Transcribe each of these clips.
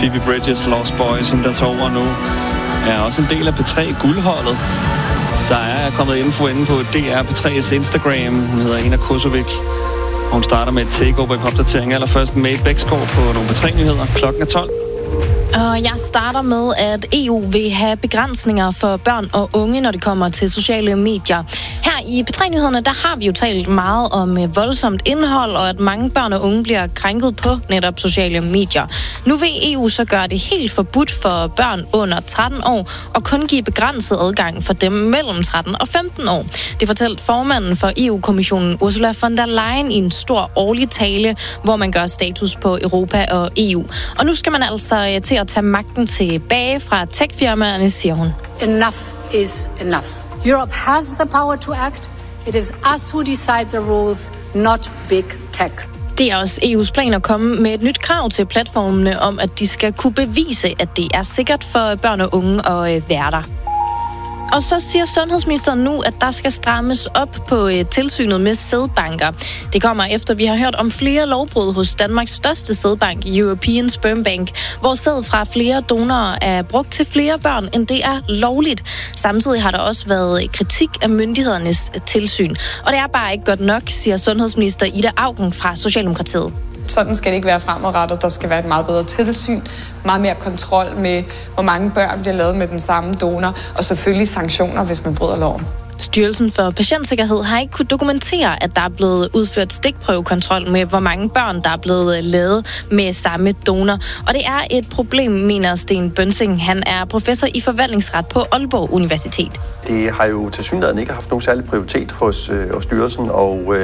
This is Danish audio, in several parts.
Phoebe Bridgers Lost Boys, som der tager over nu, er også en del af P3-guldholdet. Der er kommet info inde på DR P3's Instagram. Hun hedder Ena Kosovic. Hun starter med et takeover i opdatering. Allerførst Mate Bæksgaard på nogle P3-nyheder. Klokken er 12. Og jeg starter med, at EU vil have begrænsninger for børn og unge, når det kommer til sociale medier. Her i P3-nyhederne, der har vi jo talt meget om voldsomt indhold, og at mange børn og unge bliver krænket på netop sociale medier. Nu vil EU så gøre det helt forbudt for børn under 13 år, og kun give begrænset adgang for dem mellem 13 og 15 år. Det fortalte formanden for EU-kommissionen Ursula von der Leyen i en stor årlig tale, hvor man gør status på Europa og EU. Og nu skal man altså til at tage magten tilbage fra tech-firmaerne, siger hun. Enough is enough. Europe has the power to act. It is us who decide the rules, not big tech. Det er også EU's plan at komme med et nyt krav til platformene om, at de skal kunne bevise, at det er sikkert for børn og unge at være der. Og så siger sundhedsministeren nu, at der skal strammes op på tilsynet med sædbanker. Det kommer efter, vi har hørt om flere lovbrud hos Danmarks største sædbank, European Sperm Bank, hvor sæd fra flere donorer er brugt til flere børn, end det er lovligt. Samtidig har der også været kritik af myndighedernes tilsyn. Og det er bare ikke godt nok, siger sundhedsminister Ida Auken fra Socialdemokratiet. Sådan skal det ikke være fremadrettet. Der skal være et meget bedre tilsyn, meget mere kontrol med, hvor mange børn bliver lavet med den samme donor, og selvfølgelig sanktioner, hvis man bryder loven. Styrelsen for Patientsikkerhed har ikke kunnet dokumentere, at der er blevet udført stikprøvekontrol med, hvor mange børn, der er blevet lavet med samme donor. Og det er et problem, mener Sten Bønsing. Han er professor i forvaltningsret på Aalborg Universitet. Det har jo tilsyneladende ikke haft nogen særlig prioritet hos styrelsen, og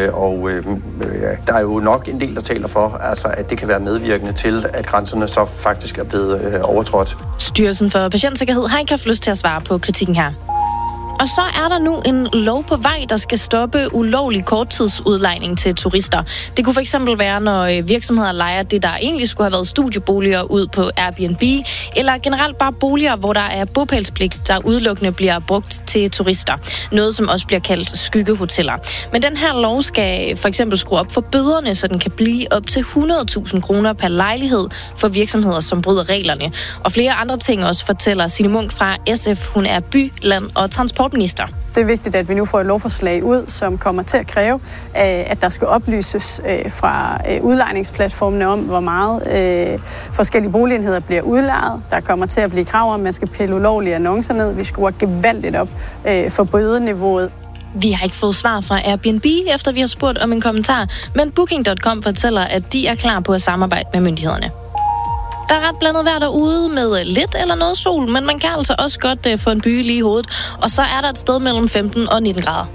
der er jo nok en del, der taler for, altså, at det kan være medvirkende til, at grænserne så faktisk er blevet overtrådt. Styrelsen for Patientsikkerhed har ikke haft lyst til at svare på kritikken her. Og så er der nu en lov på vej, der skal stoppe ulovlig korttidsudlejning til turister. Det kunne fx være, når virksomheder lejer det, der egentlig skulle have været studieboliger ud på Airbnb, eller generelt bare boliger, hvor der er bopælspligt, der udelukkende bliver brugt til turister. Noget, som også bliver kaldt skyggehoteller. Men den her lov skal for eksempel skrue op for bøderne, så den kan blive op til 100.000 kroner per lejlighed for virksomheder, som bryder reglerne. Og flere andre ting også, fortæller Signe Munk fra SF. Hun er by-, land- og transportminister. Det er vigtigt, at vi nu får et lovforslag ud, som kommer til at kræve, at der skal oplyses fra udlejningsplatformene om, hvor meget forskellige boligenheder bliver udlejet. Der kommer til at blive krav om, at man skal pille ulovlige annoncer ned. Vi skruer gevaldigt op for bødeniveauet. Vi har ikke fået svar fra Airbnb, efter vi har spurgt om en kommentar, men Booking.com fortæller, at de er klar på at samarbejde med myndighederne. Der er ret blandet vejr derude med lidt eller noget sol, men man kan altså også godt få en by lige i hovedet. Og så er der et sted mellem 15 og 19 grader.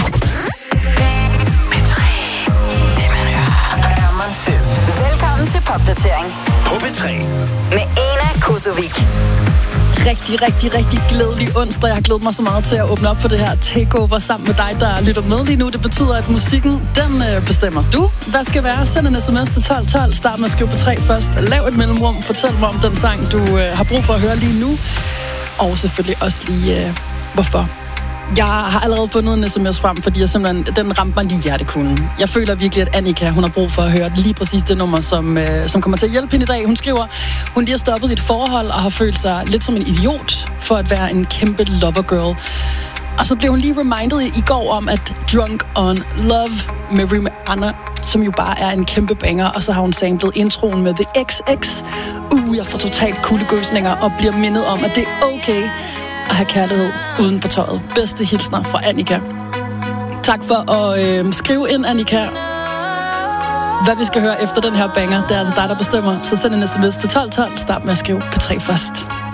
Velkommen til Popdatering på P3 med Ena Kosovic. Rigtig glædelig onsdag. Jeg har glædet mig så meget til at åbne op for det her takeover sammen med dig, der lytter med lige nu. Det betyder, at musikken, den bestemmer du. Hvad skal være? Send en sms til 1212. Start med at skrive på 3 først. Lav et mellemrum. Fortæl mig om den sang, du har brug for at høre lige nu. Og selvfølgelig også lige, hvorfor. Jeg har allerede fundet en sms frem, fordi jeg simpelthen, den ramte mig lige hjertekunden. Jeg føler virkelig, at Annika, hun har brug for at høre lige præcis det nummer, som kommer til at hjælpe hende i dag. Hun skriver, hun lige har stoppet i et forhold og har følt sig lidt som en idiot for at være en kæmpe lovergirl. Og så blev hun lige reminded i går om, at Drunk on Love med Rihanna, som jo bare er en kæmpe banger, og så har hun samlet introen med The XX. Jeg får totalt kuldegysninger og bliver mindet om, at det er okay at have kærlighed uden på tøjet. Bedste hilsner fra Annika. Tak for at skrive ind, Annika, hvad vi skal høre efter den her banger. Det er altså dig, der bestemmer. Så send en sms til 1212. Start med at skrive P3 først.